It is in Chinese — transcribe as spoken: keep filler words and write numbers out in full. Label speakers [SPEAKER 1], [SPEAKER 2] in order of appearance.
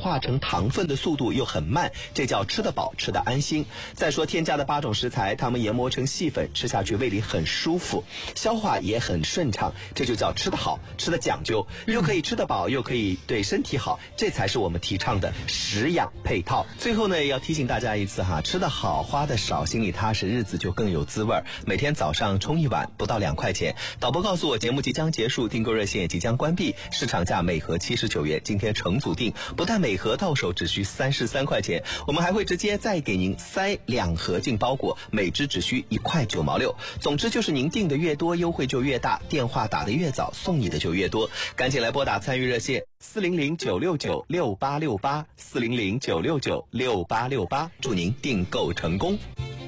[SPEAKER 1] 化成糖分的速度又很慢，这叫吃得饱，吃得安心。再说添加的八种食材，它们研磨成细粉，吃下去胃里很舒服，消化也很顺畅，这就叫吃得好，吃得讲究，又可以吃得饱，又可以对身体好，这才是我们提倡的食养配套。最后呢，也要提醒大家一次哈，吃得好，花得少，心里踏实，日子就更有滋味。每天早上冲一碗，不到两块钱。导播告诉我，节目即将结束，订购热线也即将关闭，市场价每盒七十九元，今天成组订，不但每盒到手只需三十三块钱，我们还会直接再给您塞两盒进包裹，每只只需一块九毛六。总之就是您订的越多，优惠就越大，电话打得越早，送你的就越多。赶紧来拨打参与热线四零零九六九六八六八四零零九六九六八六八，祝您订购成功。